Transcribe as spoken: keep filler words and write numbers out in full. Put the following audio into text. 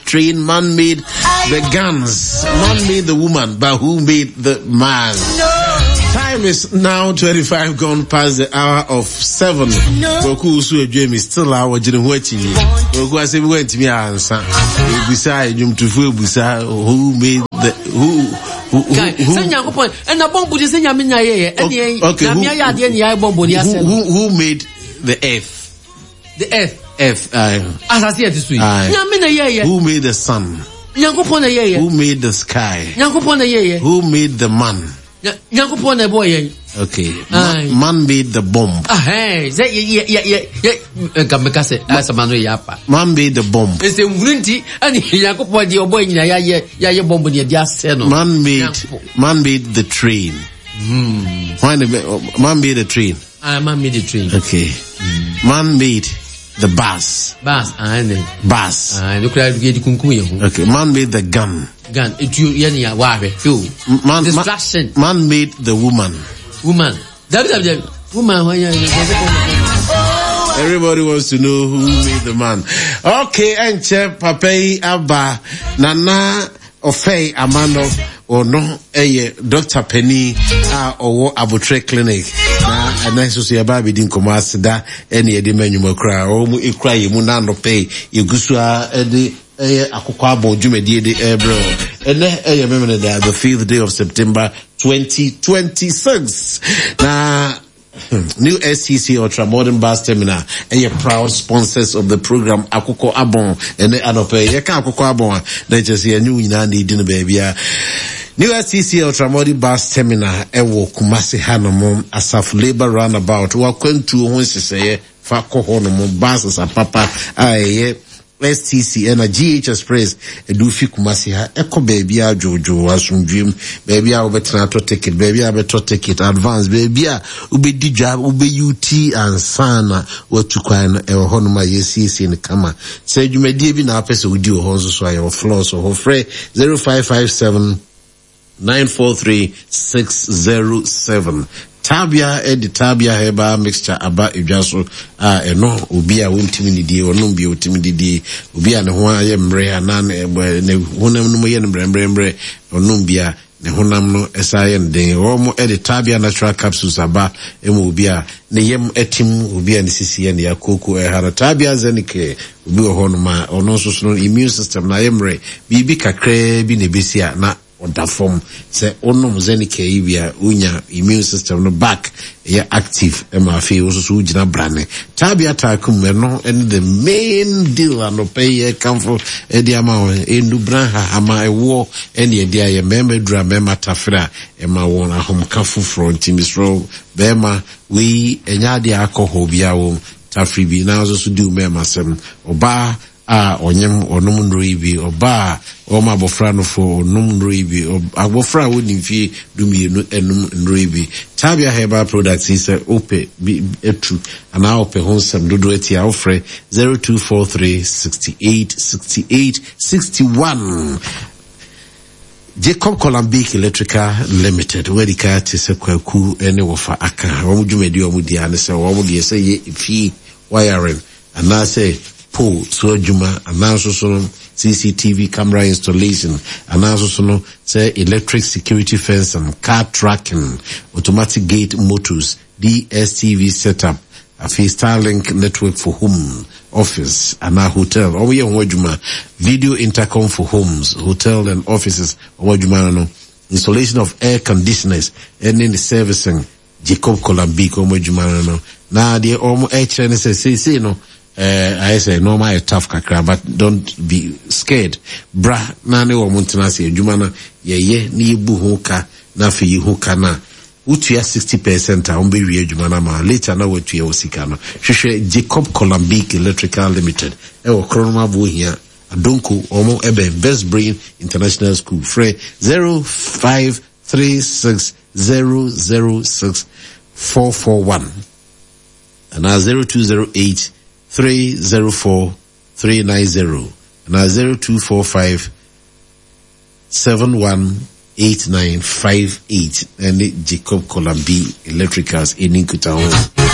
train, man made the guns, man made the woman, but who made the man? Time is now twenty-five gone past the hour of seven. Boku usu ejwe mi still our jine watching you. Boku ase mi went me answer. Beside you to feel beside who made the who who who Senya kopon and na bombu di senya minya ye e na mi aya de ni ai bombu ni ase. Who made the earth? The earth. Earth. Asase e tisu. Nya mi na ye ye. Who made the sun? Nyankopon na ye ye. Who made the sky? Nyankopon na ye ye. Who made the man? Nyankopon na boy ye. Okay. Man, man made the bomb. Ah, hey, say yeah yeah yeah yeah. Kameka say asa manu yapa. Man made the bomb. Ese mvunti ani Nyankopon di oboy nyina ya ye ya ye bomb ni dia se no. Man made man made the train. Hmm. Why the man made the train? Ah, man made the train. Okay. Mm. Man made the bus. Bus, ah, ne. Bus. Ah, no kra di kunkum ye. Okay. Man made the gun. Gun. Etu ye ni ya wabe. Feel. Man. Distraction. Man, man made the woman. Woman. That is woman. Everybody wants to know who made the man. Okay, enche papai aba nana ofei amano ono eye Doctor Penny a owo Abutre Clinic na anaso so yaba bi din komo aseda ene ye de manwuma kra o mu ekra ye mu na no pay yegusu a ede eye akokwa abo dwumedie de ebro ene eye memene da the fifth day of September twenty twenty-six na New S T C Ultra Modern Bus Terminal and your proud sponsors of the program Akoko Abon and the Anope. You can't Akoko Abon. They just see a new Inandi dinner baby. New S T C Ultra Modern Bus Terminal Ewo Kumasi Hanomon Asaf Labor Roundabout. Welcome to Once say Fako Honomon buses and Papa Aye S T C and a G H Express Edufi Kumasi ha Eko baby a Jojo Asum Dream baby a Ubetina to ticket baby a beto ticket advance baby a ube di job ube U T and sana what to kwan e honoma yesi in the kama say you may be na person udi o honso so your floors or free zero five five seven nine four three six zero seven Tabia edi tabia heba mixture aba idwaso a eno obi a wontimi didi ono bi otimi didi obi a ne ho aye mre anan ne honam no ye mre mre mre ono bi a ne honam no esaye nden omo edi tabia natural capsules aba emo obi a ne yem etim obi a ne sisi ye ne yakoko e hara tabia zenike obi o hono ma ono so so immune system na yemre bibi kakra bi ne besia na on that form say onum zenike ibia unya immune system no back ya active e ma fe so so ugina brane tabia takum no and the main deal no pay comfort e dia ma endu bran ha ama e wo and e dia ye member dra member tafra e ma won ahom kafu front misro bema we enya dia alcohol bia wo tafri bi na so so do member sem oba a onyem onum nroibi oba o ma bofra no fo onum nroibi abofra woni mfie dumienu enum nroibi tabia herbal products is ope etu ana ope honsam dodo etia ofre zero two four three six eight six eight six one Jacob Colambic Electrical Limited where the cat is a kwaku ene wofa aka wo dwumedi o mudi ane se wo mudi se ye fi wiring and I say Paul so juma announce so C C T V camera installation announce so say electric security fence and car tracking automatic gate motors D S T V setup a Starlink network for home office and a hotel or we on juma video intercom for homes hotel and offices or juma no installation of air conditioners and in the servicing Jacob Colambic or juma no na the omo air channel say say no Uh, I say normal no, tough kakra, but don't be scared. Bra na ne wo montena se adwuma na ye ye na yebu hoka na fe yi hoka na utua sixty percent a umbe wi adwuma na ma later na watua osika no hwehwe Jacob Colambic Electrical Limited e wo kronoma bo hia adonko omo ebe Best Brain International School free zero five three six zero zero six four four one and now zero two zero eight three zero four three nine zero and zero two four five seven one eight nine five eight and Jacob Colambic Electricals in Nkutaho.